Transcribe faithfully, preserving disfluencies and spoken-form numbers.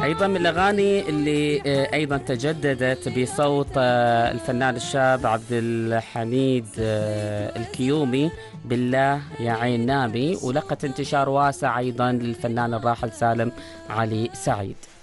أيضا من الأغاني اللي آه، أيضا تجددت بصوت آه، الفنان الشاب عبد الحميد آه، الكيومي، بالله يا عين نامي، ولقت انتشار واسع أيضا للفنان الراحل سالم علي سعيد.